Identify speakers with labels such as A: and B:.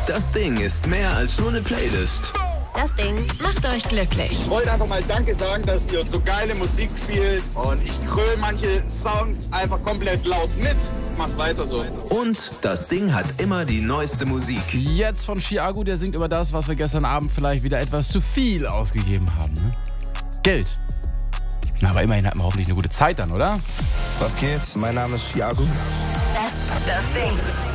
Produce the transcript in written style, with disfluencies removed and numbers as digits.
A: Das Ding ist mehr als nur eine Playlist.
B: Das Ding macht euch glücklich.
C: Ich wollte einfach mal Danke sagen, dass ihr so geile Musik spielt. Und ich kröle manche Sounds einfach komplett laut mit. Macht weiter so.
A: Und das Ding hat immer die neueste Musik.
D: Jetzt von Chiago, der singt über das, was wir gestern Abend vielleicht wieder etwas zu viel ausgegeben haben. Ne? Geld. Na, aber immerhin hatten wir hoffentlich eine gute Zeit dann, oder?
E: Was geht's? Mein Name ist Chiago.
B: Das Ding.